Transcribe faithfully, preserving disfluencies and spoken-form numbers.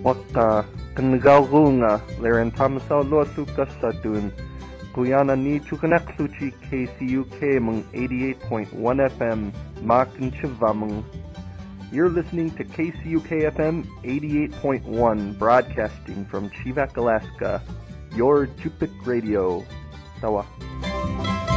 Waka Kangalunga, Laren Thomasau Losuka Sadun, Guyana ni Chukanaksuchi K C U K among eighty-eight point one F M, Makin Chivamung. You're listening to K C U K F M eighty-eight point one, broadcasting from Chivak, Alaska. Your Chupik Radio. Tawa.